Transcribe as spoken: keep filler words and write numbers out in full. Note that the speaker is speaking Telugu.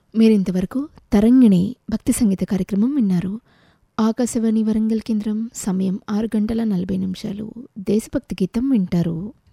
మీరింతవరకు తరంగిణి భక్తి సంగీత కార్యక్రమం విన్నారు. ఆకాశవాణి వరంగల్ కేంద్రం. సమయం ఆరు గంటల నలభై నిమిషాలు. దేశభక్తి గీతం వింటారు.